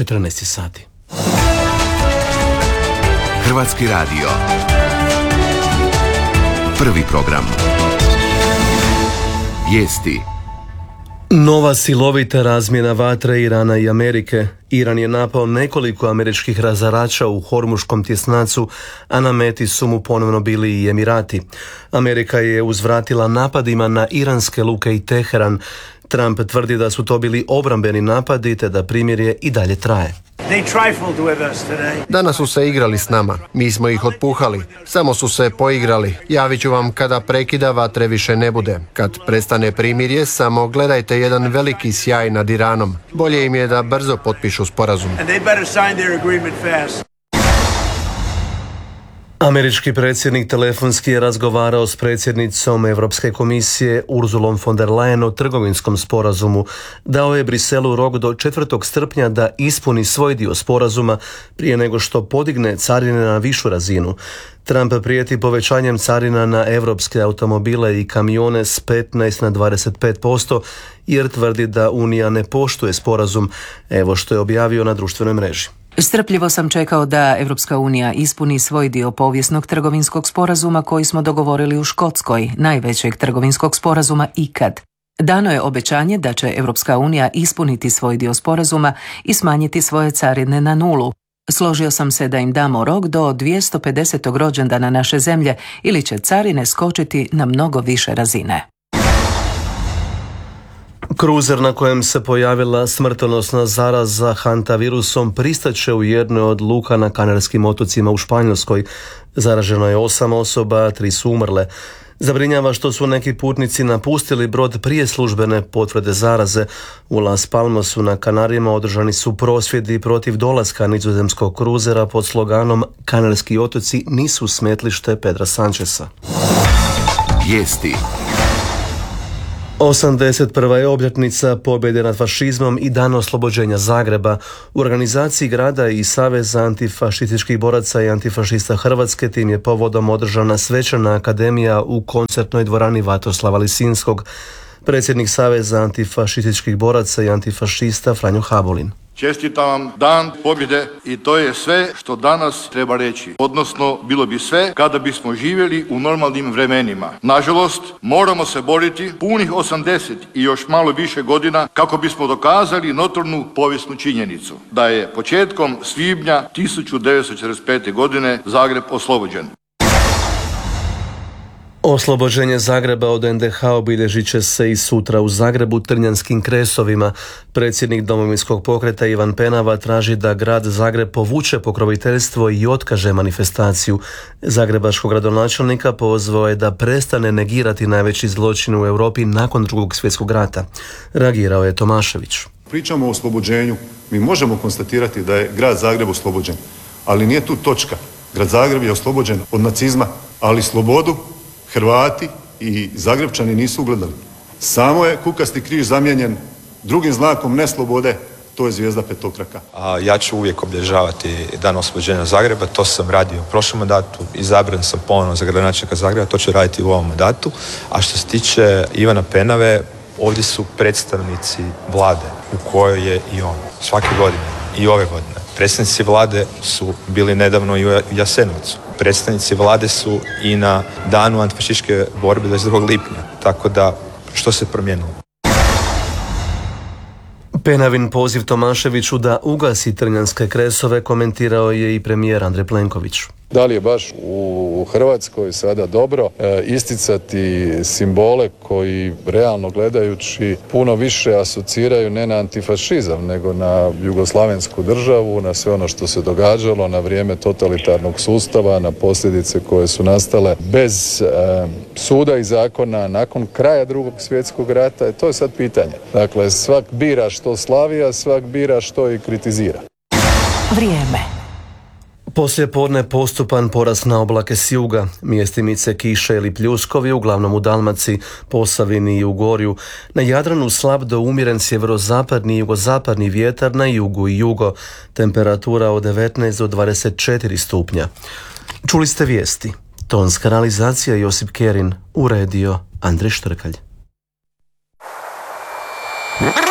14 sati. Hrvatski radio. Prvi program. Vijesti. Nova silovita razmjena vatre Irana i Amerike. Iran je napao nekoliko američkih razarača u Hormuškom tjesnacu, a na meti su mu ponovno bili i Emirati. Amerika je uzvratila napadima na iranske luke i Teheran. Trump tvrdi da su to bili obrambeni napadi te da primirje i dalje traje. Danas su se igrali s nama. Mi smo ih otpuhali. Samo su se poigrali. Javit ću vam kada prekida vatre više ne bude. Kad prestane primirje, samo gledajte jedan veliki sjaj nad Iranom. Bolje im je da brzo potpišu sporazum. Američki predsjednik telefonski je razgovarao s predsjednicom Europske komisije Ursulom von der Leyen o trgovinskom sporazumu. Dao je Briselu rok do 4. srpnja da ispuni svoj dio sporazuma prije nego što podigne carine na višu razinu. Trump prijeti povećanjem carina na europske automobile i kamione s 15 na 25% jer tvrdi da Unija ne poštuje sporazum, evo što je objavio na društvenoj mreži. Strpljivo sam čekao da Europska unija ispuni svoj dio povijesnog trgovinskog sporazuma koji smo dogovorili u Škotskoj, najvećeg trgovinskog sporazuma ikad. Dano je obećanje da će Europska unija ispuniti svoj dio sporazuma i smanjiti svoje carine na 0. Složio sam se da im damo rok do 250. rođendana naše zemlje ili će carine skočiti na mnogo više razine. Kruzer na kojem se pojavila smrtonosna zaraza hantavirusom pristaće u jednoj od luka na Kanarskim otocima u Španjolskoj. Zaraženo je 8 osoba, 3 su umrle. Zabrinjava što su neki putnici napustili brod prije službene potvrde zaraze. U Las Palmasu na Kanarima održani su prosvjedi protiv dolaska nizozemskog kruzera pod sloganom Kanarski otoci nisu smetlište Pedra Sancheza. Vijesti. 81. je obljetnica pobjede nad fašizmom i dan oslobođenja Zagreba. U organizaciji grada i Saveza antifašističkih boraca i antifašista Hrvatske tim je povodom održana svečana akademija u koncertnoj dvorani Vatroslava Lisinskog. Predsjednik Saveza antifašističkih boraca i antifašista Franjo Habolin. Čestitam vam dan pobjede i to je sve što danas treba reći. Odnosno, bilo bi sve kada bismo živjeli u normalnim vremenima. Nažalost, moramo se boriti punih 80 i još malo više godina kako bismo dokazali notornu povijesnu činjenicu da je početkom svibnja 1945. godine Zagreb oslobođen. Oslobođenje Zagreba od NDH obilježit će se i sutra u Zagrebu Trnjanskim kresovima. Predsjednik Domovinskog pokreta Ivan Penava traži da grad Zagreb povuče pokroviteljstvo i otkaže manifestaciju. Zagrebačkog gradonačelnika pozvao je da prestane negirati najveći zločin u Europi nakon Drugog svjetskog rata. Reagirao je Tomašević. Pričamo o oslobođenju. Mi možemo konstatirati da je grad Zagreb oslobođen, ali nije tu točka. Grad Zagreb je oslobođen od nacizma, ali slobodu Hrvati i Zagrebčani nisu ugledali. Samo je kukasti križ zamijenjen drugim znakom neslobode, to je zvijezda petokraka. Ja ću uvijek obilježavati dan oslobođenja Zagreba, to sam radio u prošlom mandatu, izabran sam ponovno za gradonačelnika Zagreba, to ću raditi u ovom mandatu. A što se tiče Ivana Penave, ovdje su predstavnici vlade u kojoj je i on, svake godine i ove godine. Predstavnici vlade su bili nedavno i u Jasenovcu. Predstavnici vlade su i na danu antifašističke borbe 22. lipnja. Tako da, što se promijenilo? Penavin poziv Tomaševiću da ugasi Trnjanske kresove komentirao je i premijer Andrej Plenković. Da li je baš u Hrvatskoj sada dobro isticati simbole koji realno gledajući puno više asociraju ne na antifašizam nego na jugoslavensku državu, na sve ono što se događalo na vrijeme totalitarnog sustava, na posljedice koje su nastale bez suda i zakona nakon kraja Drugog svjetskog rata. To je sad pitanje. Dakle, svak bira što slavi, a svak bira što i kritizira. Vrijeme. Poslije podne postupan porast na oblake s juga, mjestimice kiše ili pljuskovi, uglavnom u Dalmaciji, Posavini i Ugorju. Na Jadranu slab do umjeren sjeverozapadni i jugozapadni vjetar, na jugu i jugo. Temperatura od 19 do 24 stupnja. Čuli ste vijesti. Tonska realizacija Josip Kerin, uredio Andrej Štrkalj.